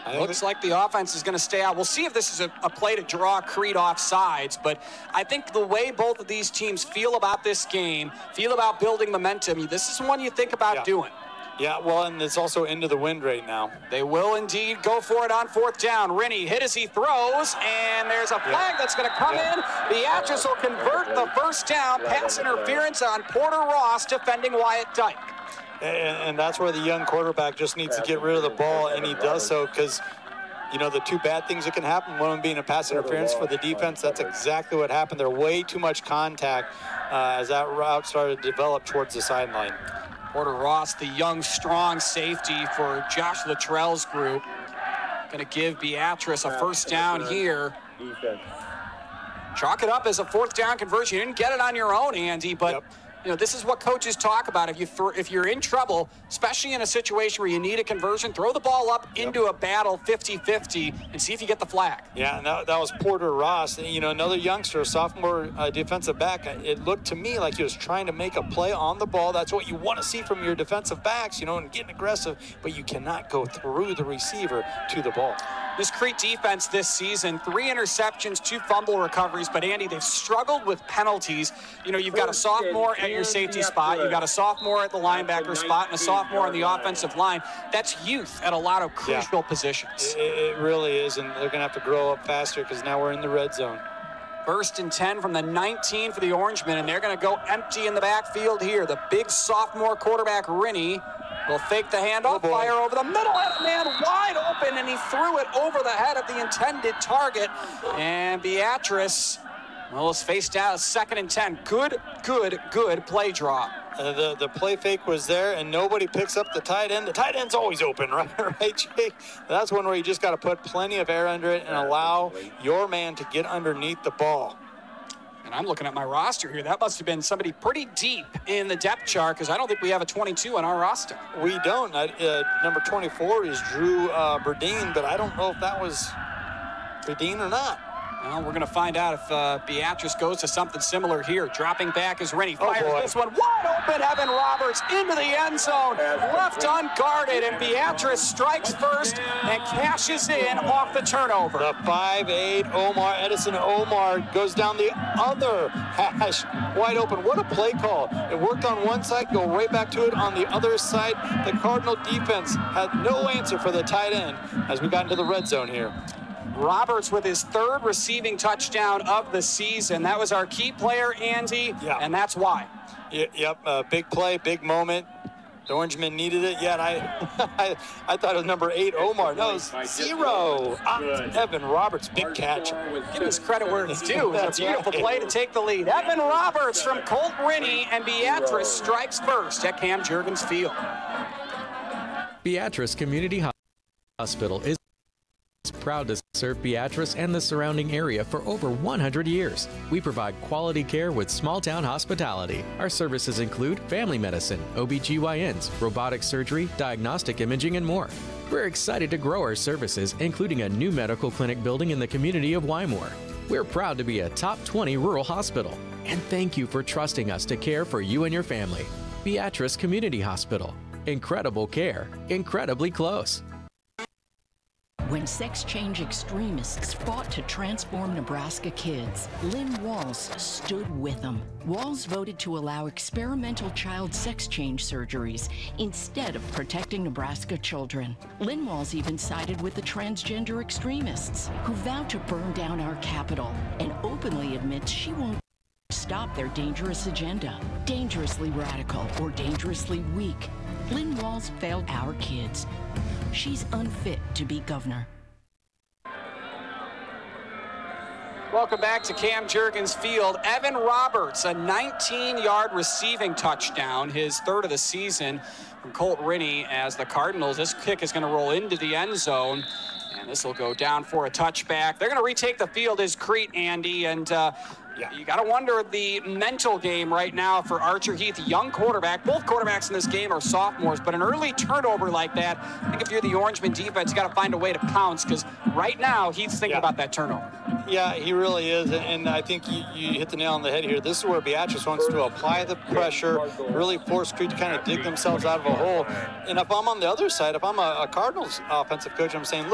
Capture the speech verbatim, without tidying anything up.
Looks like the offense is going to stay out. We'll see if this is a, a play to draw Creed off sides, but I think the way both of these teams feel about this game, feel about building momentum, this is one you think about yeah. doing. Yeah, well, and it's also into the wind right now. They will indeed go for it on fourth down. Rennie hit as he throws, and there's a flag yeah. that's going to come yeah. in. Beatrice will convert the first down. Pass interference on Porter Ross defending Wyatt Dyke. And, and that's where the young quarterback just needs to get rid of the ball, and he does so because, you know, the two bad things that can happen, one of them being a pass interference for the defense, that's exactly what happened. There way too much contact uh, as that route started to develop towards the sideline. Porter Ross, the young, strong safety for Josh Luttrell's group, going to give Beatrice a first down here. Chalk it up as a fourth down conversion. You didn't get it on your own, Andy, but... Yep. You know, this is what coaches talk about. If you th- if you're in trouble, especially in a situation where you need a conversion, throw the ball up yep. into a battle fifty-fifty and see if you get the flag. Yeah, and that, that was Porter Ross. You know, another youngster, sophomore uh, defensive back. It looked to me like he was trying to make a play on the ball. That's what you want to see from your defensive backs, you know, and getting aggressive, but you cannot go through the receiver to the ball. This Crete defense this season, three interceptions, two fumble recoveries, but Andy, they've struggled with penalties. You know, you've got a sophomore at your safety spot, you've got a sophomore at the linebacker spot, and a sophomore on the offensive line. That's youth at a lot of crucial yeah. positions. It, it really is, and they're going to have to grow up faster because now we're in the red zone. First and ten from the nineteen for the Orangemen, and they're going to go empty in the backfield here. The big sophomore quarterback, Rennie, will fake the handoff, oh fire over the middle, and a man wide open, and he threw it over the head of the intended target. And Beatrice, well, is faced down second and ten. Good, good, good play draw. Uh, the, the play fake was there, and nobody picks up the tight end. The tight end's always open, right, right Jake? That's one where you just got to put plenty of air under it and allow your man to get underneath the ball. And I'm looking at my roster here. That must have been somebody pretty deep in the depth chart because I don't think we have a twenty-two on our roster. We don't. Uh, number twenty-four is Drew uh, Burdine, but I don't know if that was Burdine or not. Well, we're going to find out if uh, Beatrice goes to something similar here. Dropping back is Rennie. Fires oh this one wide open. Evan Roberts into the end zone. Left unguarded, and Beatrice strikes first and cashes in off the turnover. The five eight Omar, Edison Omar, goes down the other hash. Wide open. What a play call. It worked on one side, go right back to it on the other side. The Cardinal defense had no answer for the tight end as we got into the red zone here. Roberts with his third receiving touchdown of the season. That was our key player, Andy, yeah. and that's why. Y- yep, uh, big play, big moment. The Orangemen needed it. Yet I, I, I thought it was number eight, Omar. No, it was zero. Ah, Evan Roberts, big catch. Give his credit where it's due. It's a beautiful right. play to take the lead. Evan Roberts from Colt Rennie, and Beatrice strikes first at Cam Jurgens Field. Beatrice Community Hospital is proud to serve Beatrice and the surrounding area for over one hundred years. We provide quality care with small-town hospitality. Our services include family medicine, O B G Y Ns, robotic surgery, diagnostic imaging, and more. We're excited to grow our services, including a new medical clinic building in the community of Wymore. We're proud to be a top twenty rural hospital. And thank you for trusting us to care for you and your family. Beatrice Community Hospital. Incredible care, incredibly close. When sex change extremists fought to transform Nebraska kids, Lynn Walls stood with them. Walls voted to allow experimental child sex change surgeries instead of protecting Nebraska children. Lynn Walls even sided with the transgender extremists who vowed to burn down our capital and openly admits she won't stop their dangerous agenda. Dangerously radical or dangerously weak, Lynn Walls failed our kids. She's unfit to be governor. Welcome back to Cam Jurgens Field. Evan Roberts, a nineteen-yard receiving touchdown, his third of the season from Colt Rennie as the Cardinals. This kick is going to roll into the end zone, and this will go down for a touchback. They're going to retake the field as Crete, Andy, and uh, Yeah. You got to wonder the mental game right now for Archer Heath, young quarterback. Both quarterbacks in this game are sophomores, but an early turnover like that, I think if you're the Orangemen defense, you got to find a way to pounce because right now Heath's thinking yeah. about that turnover. Yeah, he really is, and I think you, you hit the nail on the head here. This is where Beatrice wants to apply the pressure, really force Crete to kind of dig themselves out of a hole. And if I'm on the other side, if I'm a, a Cardinals offensive coach, I'm saying, look,